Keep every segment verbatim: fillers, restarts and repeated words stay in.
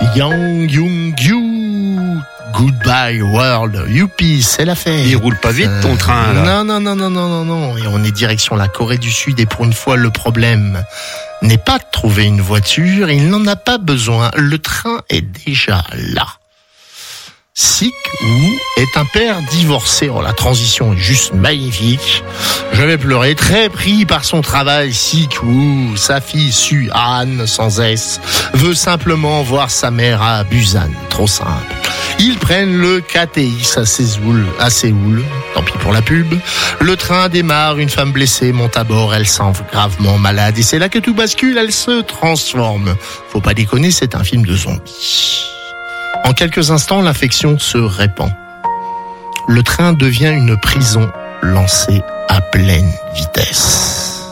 Yang Young-yu, Goodbye World, youpi, c'est la fête. Il roule pas vite ton train là. Non, non, non, non, non, non, non. Et on est direction la Corée du Sud et pour une fois le problème n'est pas de trouver une voiture, il n'en a pas besoin. Le train est déjà là. Sik-woo est un père divorcé. Oh, la transition est juste magnifique. Je vais pleurer, très pris par son travail. Sik-woo, sa fille Su-han, sans S, veut simplement voir sa mère à Busan. Trop simple. Ils prennent le K T X à Séoul, à Séoul. Tant pis pour la pub. Le train démarre, une femme blessée monte à bord, elle semble gravement malade. Et c'est là que tout bascule, elle se transforme. Faut pas déconner, c'est un film de zombies. En quelques instants, l'infection se répand. Le train devient une prison lancée à pleine vitesse.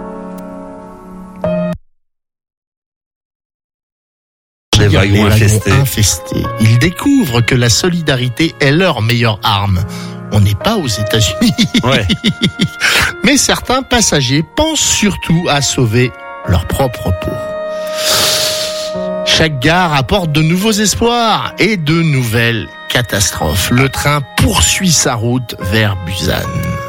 Les wagons, les wagons infestés. infestés. Ils découvrent que la solidarité est leur meilleure arme. On n'est pas aux États-Unis. Ouais. Mais certains passagers pensent surtout à sauver leur propre peau. Chaque gare apporte de nouveaux espoirs et de nouvelles catastrophes. Le train poursuit sa route vers Busan.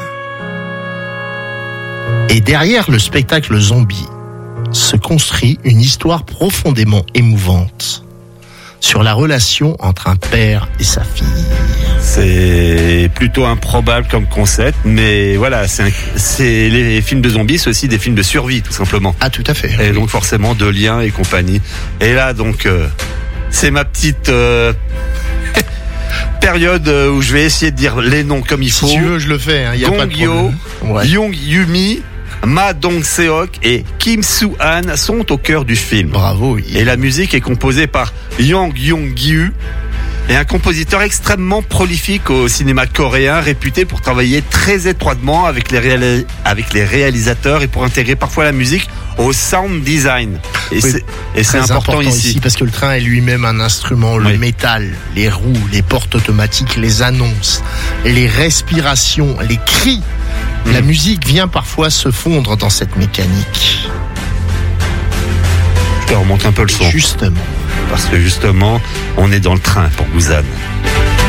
Et derrière le spectacle zombie se construit une histoire profondément émouvante sur la relation entre un père et sa fille. C'est plutôt improbable comme concept, mais voilà, c'est, un, c'est les films de zombies, c'est aussi des films de survie, tout simplement. Ah, tout à fait. Et donc forcément de liens et compagnie. Et là, donc, euh, c'est ma petite euh, période où je vais essayer de dire les noms comme il faut. Si tu veux, je le fais. Hein, y a pas de Gong-yo, problème. Ouais. Young Yumi, Ma Dong-seok et Kim Soo-han sont au cœur du film. Bravo. Il... Et la musique est composée par Yang Yong-gyu, et un compositeur extrêmement prolifique au cinéma coréen, réputé pour travailler très étroitement avec les, réalis- avec les réalisateurs et pour intégrer parfois la musique au sound design. Et, oui, c'est, et c'est important, important ici. ici parce que le train est lui-même un instrument, le oui. métal, les roues, les portes automatiques, les annonces, les respirations, les cris. Mmh. La musique vient parfois se fondre dans cette mécanique. Je te remonte un peu le son. Justement. Parce que justement, on est dans le train pour Busan.